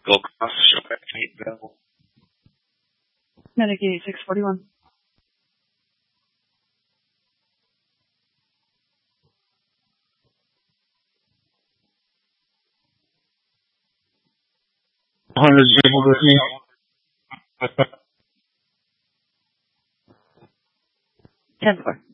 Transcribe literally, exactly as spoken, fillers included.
Gold Cross, show back eight available. Medic eighty-six forty-one. Hunter's able with me. ten four.